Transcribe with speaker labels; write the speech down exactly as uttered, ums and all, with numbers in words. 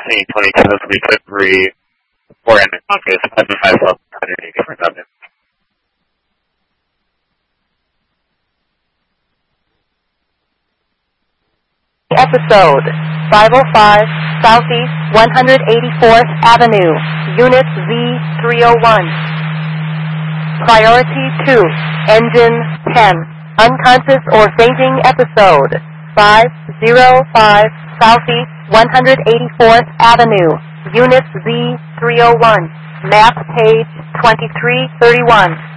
Speaker 1: Taxi twenty-two, this will be code three, four N, okay, so five five one hundred eighty different subjects.
Speaker 2: Episode five oh five Southeast one hundred eighty-fourth Avenue, Unit Z three oh one. Priority two, Engine ten. Unconscious or fainting episode five oh five Southeast one hundred eighty-fourth Avenue, Unit Z three oh one. Map page twenty-three thirty-one.